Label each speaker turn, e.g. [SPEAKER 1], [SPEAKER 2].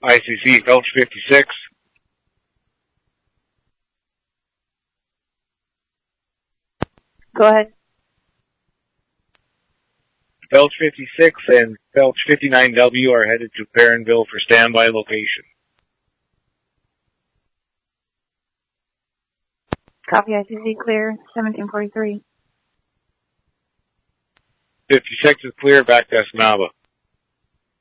[SPEAKER 1] ICC, Felch 56.
[SPEAKER 2] Go ahead.
[SPEAKER 1] Felch 56 and Felch 59W are headed to Perrinville for standby location.
[SPEAKER 2] Copy ICC, clear, 1743.
[SPEAKER 1] 56 is clear, back to Escanaba.